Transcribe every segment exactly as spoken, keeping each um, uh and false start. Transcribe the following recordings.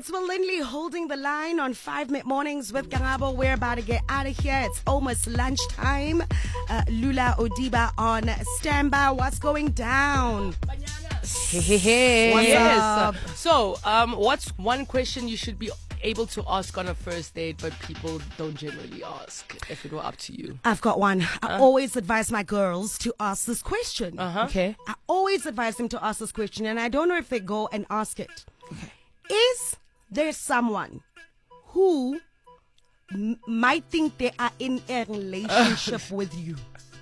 It's Will Lindley holding the line on five Mid Mornings with Karabo. We're about to get out of here. It's almost lunchtime. Uh, Lula Odiba on standby. What's going down? Hey, hey, hey. What's yes. up? So, um, what's one question you should be able to ask on a first date, but people don't generally ask if it were up to you? I've got one. I Uh. always advise my girls to ask this question. Uh-huh. Okay. I always advise them to ask this question, and I don't know if they go and ask it. Is there someone who m- might think they are in a relationship with you?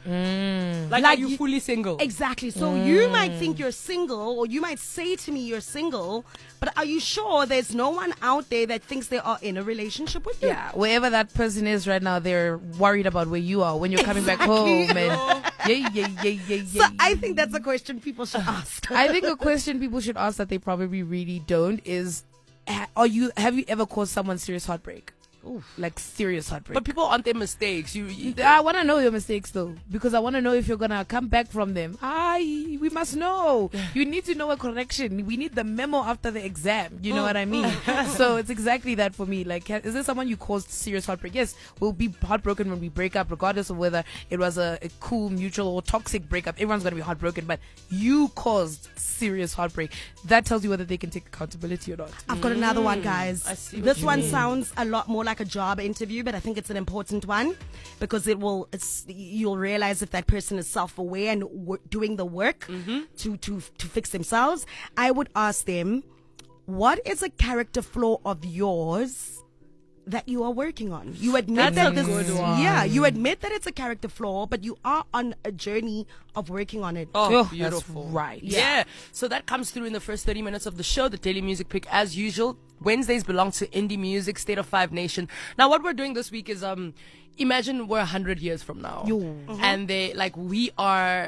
Like, Like are you, you- fully single? Exactly. So you might think you're single, or you might say to me you're single, but are you sure there's no one out there that thinks they are in a relationship with you? Yeah, wherever that person is right now, they're worried about where you are when you're coming back Exactly. home. And yeah, yeah, yeah, yeah, So yeah. I think that's a question people should ask. I think a question people should ask that they probably really don't is, ha- are you? Have you ever caused someone serious heartbreak? Like serious heartbreak. But people aren't their mistakes. You, you I want to know your mistakes though, because I want to know if you're gonna come back from them. Aye, we must know. You need to know a correction. We need the memo after the exam. You know what I mean? So it's exactly that for me. Like, ha- is there someone you caused serious heartbreak? Yes, we'll be heartbroken when we break up, regardless of whether it was a, a cool, mutual, or toxic breakup. Everyone's gonna be heartbroken, but you caused serious heartbreak. That tells you whether they can take accountability or not. I've got another one, guys. I see what This you one mean. sounds a lot more like a job interview, but I think it's an important one because it will. It's, you'll realize if that person is self-aware and w- doing the work to to to fix themselves. I would ask them, what is a character flaw of yours that you are working on? You admit That's that a this, good one. yeah, you admit that it's a character flaw, but you are on a journey of working on it. Oh, Oh, beautiful. that's right. Yeah. So that comes through in the first thirty minutes of the show, the Daily Music Pick, as usual. Wednesdays belong to Indie Music, State of Five Nation. Now, what we're doing this week is, um, imagine we're a hundred years from now. And they, like, we are,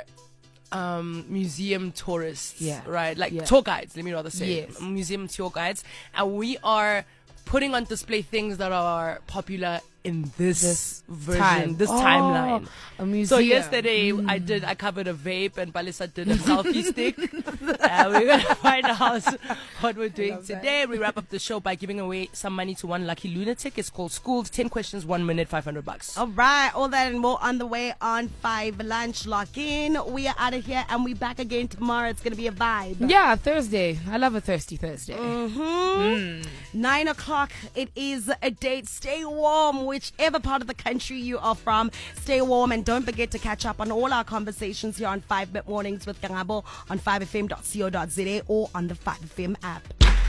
um, museum tourists. Yeah. Right? Like, Yeah. tour guides, let me rather say. Yes. Museum tour guides. And we are putting on display things that are popular in this, This version, time. this Oh, timeline. a museum. So yesterday I did I covered a vape and Balisa did a selfie stick. Uh, we're gonna find out what we're doing love that. today. We wrap up the show by giving away some money to one lucky lunatic. It's called Schooled. Ten questions, one minute, five hundred bucks. All right, all that and more on the way on Five Lunch. Lock in. We are out of here and we back again tomorrow. It's gonna be a vibe. Yeah, Thursday. I love a thirsty Thursday. Mm-hmm. Nine o'clock. It is a date. Stay warm, whichever part of the country you are from. Stay warm and don't forget to catch up on all our conversations here on Five Mid Mornings with Karabo on five f m dot co dot za or on the five F M app.